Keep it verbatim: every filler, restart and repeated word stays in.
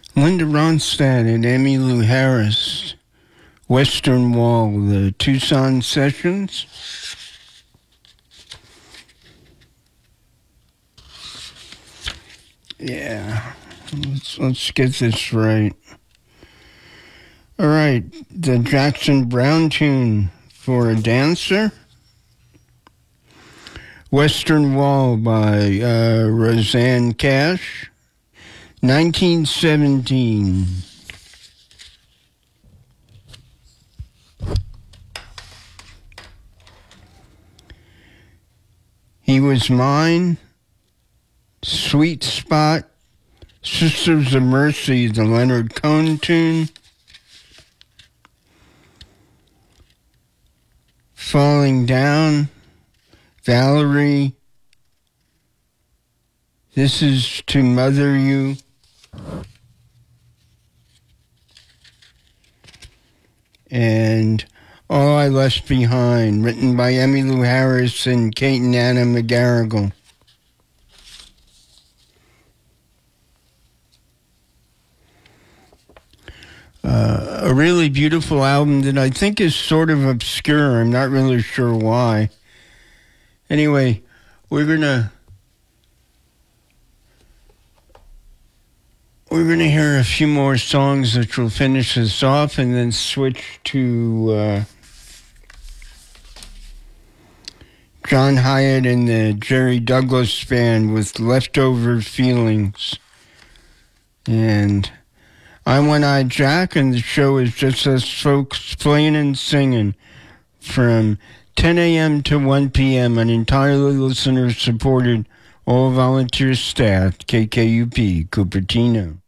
Linda Ronstadt and Emmylou Harris, Western Wall, the Tucson Sessions. Yeah, let's, let's get this right. All right, the Jackson Browne tune, For a Dancer. Western Wall by uh, Rosanne Cash, nineteen seventeen. He Was Mine, Sweet Spot, Sisters of Mercy, the Leonard Cohen tune. Falling Down, Valerie, This Is to Mother You. And All I Left Behind, written by Emmylou Harris and Kate and Anna McGarrigle. Uh, a really beautiful album that I think is sort of obscure. I'm not really sure why. Anyway, we're gonna we're gonna hear a few more songs that will finish us off, and then switch to uh, John Hiatt and the Jerry Douglas Band with Leftover Feelings. And I'm One-Eyed Jack, and the show is just us folks playing and singing from ten a.m. to one p.m. on entirely listener-supported, all-volunteer staff, K K U P, Cupertino.